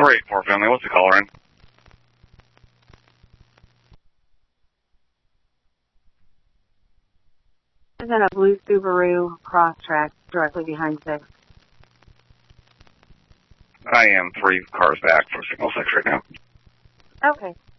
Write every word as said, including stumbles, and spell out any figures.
three eight four Finley, what's the caller in? Is in a blue Subaru Crosstrek directly behind six. I am three cars back from signal six right now. Okay.